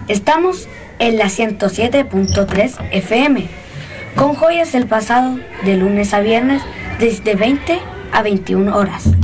Estamos en la 107.3 FM, con joyas del pasado, de lunes a viernes, desde 20 a 21 horas.